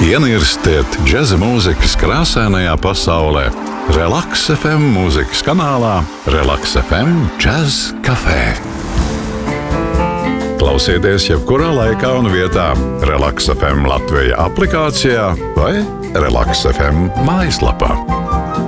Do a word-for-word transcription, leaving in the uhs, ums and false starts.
Ienirstiet džeza mūzikas krāsainajā pasaulē. Relaks F M mūzikas kanālā Relaks F M Jazz Café. Klausieties jebkurā laikā un vietā Relaks F M Latvija aplikācijā vai Relaks F M mājaslapā.